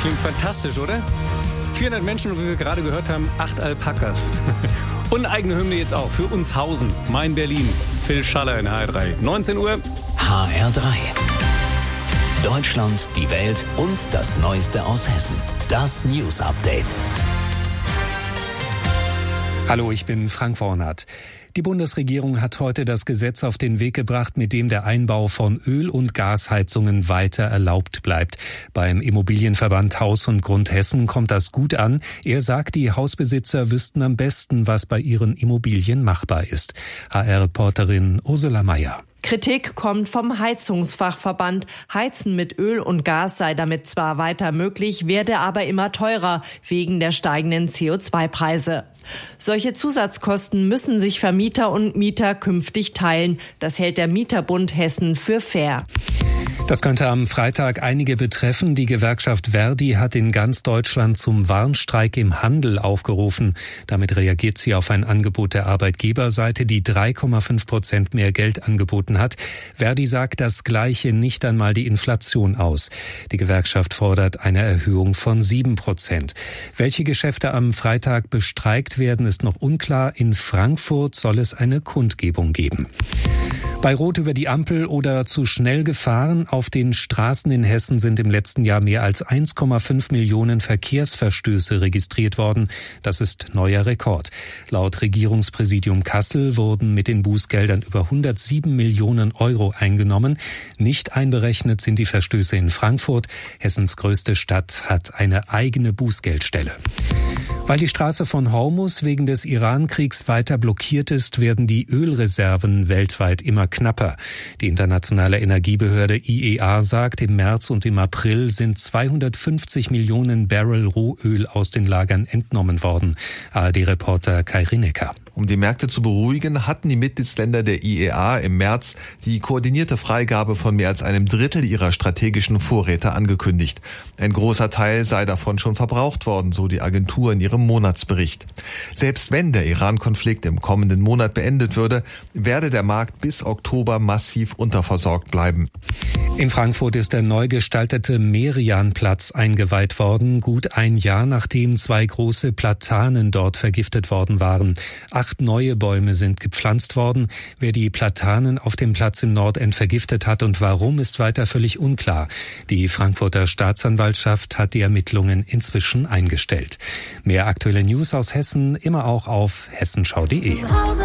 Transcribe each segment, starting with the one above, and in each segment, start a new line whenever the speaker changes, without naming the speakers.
Klingt fantastisch, oder? 400 Menschen und wie wir gerade gehört haben, 8 Alpakas. Und eine eigene Hymne jetzt auch für uns Hausen, mein Berlin. Phil Schaller in HR3. 19 Uhr.
HR3. Deutschland, die Welt und das Neueste aus Hessen. Das News Update.
Hallo, ich bin Frank Wornath. Die Bundesregierung hat heute das Gesetz auf den Weg gebracht, mit dem der Einbau von Öl- und Gasheizungen weiter erlaubt bleibt. Beim Immobilienverband Haus und Grund Hessen kommt das gut an. Er sagt, die Hausbesitzer wüssten am besten, was bei ihren Immobilien machbar ist. HR-Reporterin Ursula Meier.
Kritik kommt vom Heizungsfachverband. Heizen mit Öl und Gas sei damit zwar weiter möglich, werde aber immer teurer wegen der steigenden CO2-Preise. Solche Zusatzkosten müssen sich Vermieter und Mieter künftig teilen. Das hält der Mieterbund Hessen für fair.
Das könnte am Freitag einige betreffen. Die Gewerkschaft Verdi hat in ganz Deutschland zum Warnstreik im Handel aufgerufen. Damit reagiert sie auf ein Angebot der Arbeitgeberseite, die 3,5% mehr Geld angeboten hat. Verdi sagt, das gleiche nicht einmal die Inflation aus. Die Gewerkschaft fordert eine Erhöhung von 7%. Welche Geschäfte am Freitag bestreikt werden, ist noch unklar. In Frankfurt soll es eine Kundgebung geben. Bei Rot über die Ampel oder zu schnell gefahren. Auf den Straßen in Hessen sind im letzten Jahr mehr als 1,5 Millionen Verkehrsverstöße registriert worden. Das ist neuer Rekord. Laut Regierungspräsidium Kassel wurden mit den Bußgeldern über 107 Millionen Euro eingenommen. Nicht einberechnet sind die Verstöße in Frankfurt. Hessens größte Stadt hat eine eigene Bußgeldstelle. Weil die Straße von Hormuz wegen des Iran-Kriegs weiter blockiert ist, werden die Ölreserven weltweit immer knapper. Die internationale Energiebehörde IEA sagt, im März und im April sind 250 Millionen Barrel Rohöl aus den Lagern entnommen worden. ARD-Reporter Kai Rinecker.
Um die Märkte zu beruhigen, hatten die Mitgliedsländer der IEA im März die koordinierte Freigabe von mehr als einem Drittel ihrer strategischen Vorräte angekündigt. Ein großer Teil sei davon schon verbraucht worden, so die Agentur in ihrem Monatsbericht. Selbst wenn der Iran-Konflikt im kommenden Monat beendet würde, werde der Markt bis Oktober massiv unterversorgt bleiben.
In Frankfurt ist der neu gestaltete Merian-Platz eingeweiht worden, gut ein Jahr nachdem 2 große Platanen dort vergiftet worden waren. 8 neue Bäume sind gepflanzt worden. Wer die Platanen auf dem Platz im Nordend vergiftet hat und warum, ist weiter völlig unklar. Die Frankfurter Staatsanwaltschaft hat die Ermittlungen inzwischen eingestellt. Mehr aktuelle News aus Hessen immer auch auf hessenschau.de.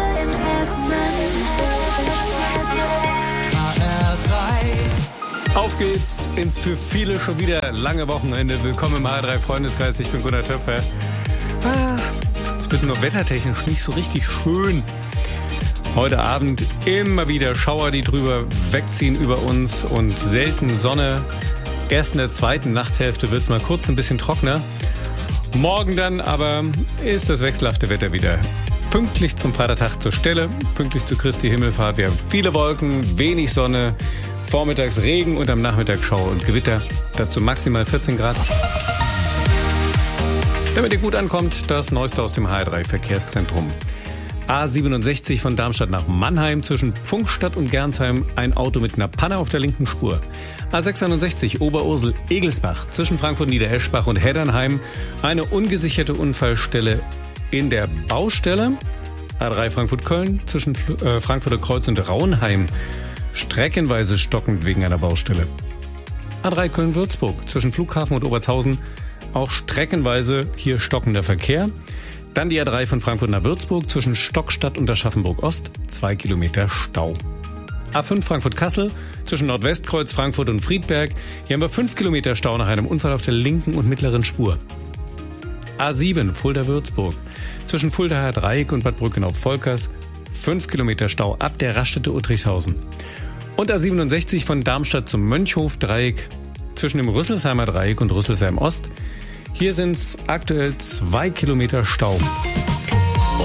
Auf geht's ins für viele schon wieder lange Wochenende. Willkommen im HR3-Freundeskreis. Ich bin Gunnar Töpfer. Es wird nur wettertechnisch nicht so richtig schön. Heute Abend immer wieder Schauer, die drüber wegziehen über uns und selten Sonne. Erst in der zweiten Nachthälfte wird es mal kurz ein bisschen trockener. Morgen dann aber ist das wechselhafte Wetter wieder pünktlich zum Vatertag zur Stelle, pünktlich zu Christi Himmelfahrt. Wir haben viele Wolken, wenig Sonne, vormittags Regen und am Nachmittag Schauer und Gewitter. Dazu maximal 14 Grad. Damit ihr gut ankommt, das Neueste aus dem HR3-Verkehrszentrum. A67 von Darmstadt nach Mannheim zwischen Pfungstadt und Gernsheim ein Auto mit einer Panne auf der linken Spur. A61 Oberursel-Egelsbach zwischen Frankfurt-Niedereschbach und Heddernheim eine ungesicherte Unfallstelle in der Baustelle. A3 Frankfurt-Köln zwischen Frankfurter Kreuz und Raunheim streckenweise stockend wegen einer Baustelle. A3 Köln-Würzburg zwischen Flughafen und Obertshausen auch streckenweise hier stockender Verkehr. Dann die A3 von Frankfurt nach Würzburg zwischen Stockstadt und Aschaffenburg-Ost, 2 Kilometer Stau. A5 Frankfurt-Kassel zwischen Nordwestkreuz, Frankfurt und Friedberg. Hier haben wir 5 Kilometer Stau nach einem Unfall auf der linken und mittleren Spur. A7 Fulda-Würzburg zwischen Fuldaer Dreieck und Bad Brückenau-Volkers, 5 Kilometer Stau ab der Raststätte Uttrichshausen. Und A67 von Darmstadt zum Mönchhof-Dreieck zwischen dem Rüsselsheimer Dreieck und Rüsselsheim Ost. Hier sind es aktuell 2 Kilometer Stau.